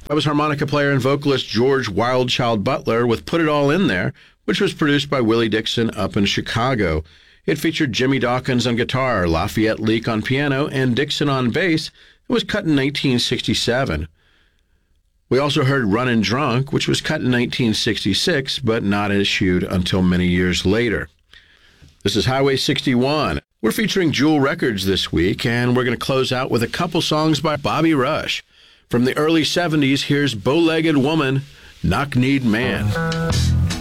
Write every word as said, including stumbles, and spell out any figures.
That was harmonica player and vocalist George Wildchild Butler with Put It All In There, which was produced by Willie Dixon up in Chicago. It featured Jimmy Dawkins on guitar, Lafayette Leak on piano, and Dixon on bass. It was cut in nineteen sixty-seven. We also heard Runnin' Drunk, which was cut in nineteen sixty-six, but not issued until many years later. This is Highway sixty-one. We're featuring Jewel Records this week, and we're going to close out with a couple songs by Bobby Rush. From the early seventies, here's Bow-Legged Woman, Knock-Kneed Man.